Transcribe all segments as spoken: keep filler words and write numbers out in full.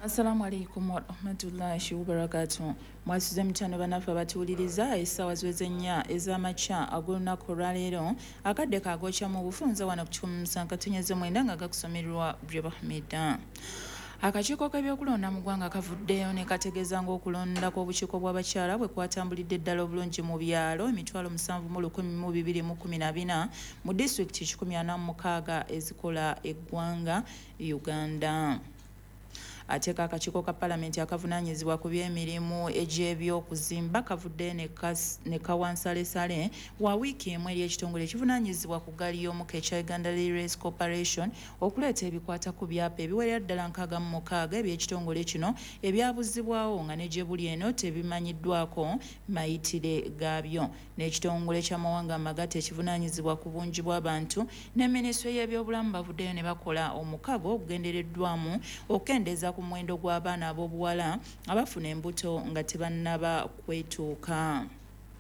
Assalamu alaikum wa rahmatullahi wa barakatuh. Mwasize mchano banafa batuuliriza essaawa ziweze nnya ez'amakya ag'olunaku olwaleero akadde kaagokya mu bufunze wano ku kikumi musanvu katunyeze mwenda nga gakusomerwa Breba Hamida. Akakiiko k'ebyokulonda mu ggwanga kavuddeyo ne kategeeza ng'okulonda kw'obukiiko bw'abakyala bwe kwatambulidde ddala obulungi mu byalo emitwalo musanvu mu lukumi mu bibiri mu kkumi na bina mu disitulikiti kikumi ana mu mukaaga ezikola eggwanga Uganda. Ate akakiiko ka Paalamenti akavunaanyizibwa ku by'emirimu egy'ebyokuzimba kavudde ne kawansalesale wa wiiki emu eri ekitongole ekivunaanyizibwa ku ggaali y'omukka ekya Uganda Railways Corporation okuleeta ebikwata ku byapa ebiwerera ddala nkaaga mu mukaaga eby'ekitongole kino ebyabuzibwawo nga ne gye buli eno tebimanyiddwako mayitire gaabyo. N'ekitongole ky'amawanga amagatte ekivunaanyizibwa ku bungi bw'abantu ne Minisitule y'ebyobulamu bavuddeyo ne bakola omukago ogugendereddwamu okukendeeza ku muwendo gw'abaana ab'obuwala abafuna embuto nga tebannaba kwetuuka.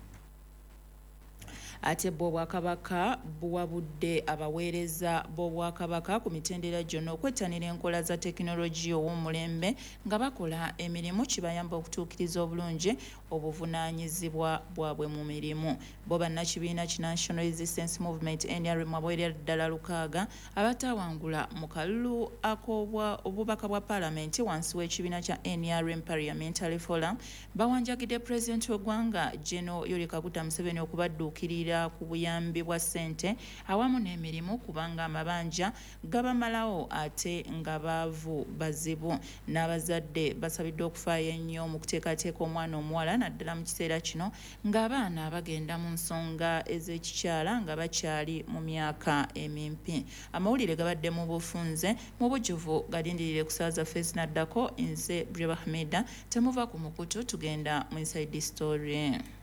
Ate bo Obwakabaka buwabudde abaweereza b'Obwakabaka ku mitendera gyonna okwettanira enkola za tekinologiya ow'omulembe nga bakola emirimu kibayamba okutuukiriza obulungi obuvunaanyizibwa bwabwe mu mirimu. Bo bannakibiina ki National Resistance Movement N R M abawerera ddala lukaaga abataawangula mu kalulu ak'obubaka bwa Paalamenti wansi w'ekibiina kya N R M Parliamentary Forum bawanjagidde Pulezidenti w'eggwanga General Yoweri Kaguta Museveni okubadduukirira ku buyambi bwa ssente awamu n'emirimu kubanga amabanja gabamalawo ate nga baavu bazibu. N'abazadde basabiddwa okufaayo ennyo mu kuteekateeka omwana omuwala naddala mu kiseera kino ng'abaana bagenda mu nsonga ez'ekikyala nga bakyali mu myaka emimpi. Amawulire gabadde mu bufunze mu bujjuvu galindirire ku ssaawa zaffe zinaddako. Nze Breba Hamida, temuva ku mukutu, tugenda mu Inside Story.